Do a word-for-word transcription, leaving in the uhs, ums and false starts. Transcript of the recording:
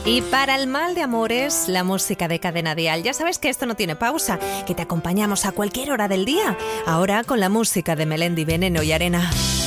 Y para el mal de amores, la música de Cadena Dial. Ya sabes que esto no tiene pausa, que te acompañamos a cualquier hora del día. Ahora con la música de Melendi, Veneno y Arena.